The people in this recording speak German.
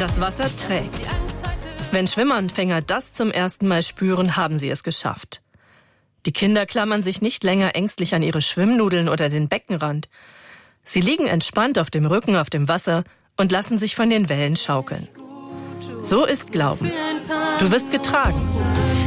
Das Wasser trägt. Wenn Schwimmanfänger das zum ersten Mal spüren, haben sie es geschafft. Die Kinder klammern sich nicht länger ängstlich an ihre Schwimmnudeln oder den Beckenrand. Sie liegen entspannt auf dem Rücken auf dem Wasser und lassen sich von den Wellen schaukeln. So ist Glauben. Du wirst getragen.